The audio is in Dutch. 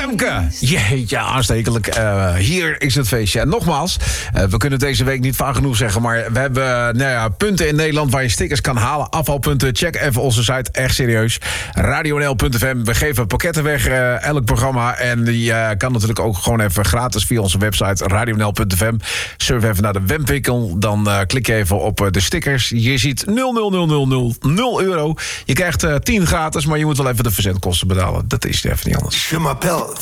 Femke. Jeetje, aanstekelijk. Hier is het feestje. En nogmaals, we kunnen deze week niet vaak genoeg zeggen, maar we hebben punten in Nederland waar je stickers kan halen. Afvalpunten. Check even onze site. Echt serieus. RadioNL.fm. We geven pakketten weg elk programma. En die kan natuurlijk ook gewoon even gratis via onze website RadioNL.fm. Surf even naar de webwinkel. Dan klik je even op de stickers. Je ziet 0 euro. Je krijgt 10 gratis, maar je moet wel even de verzendkosten betalen. Dat is even niet anders.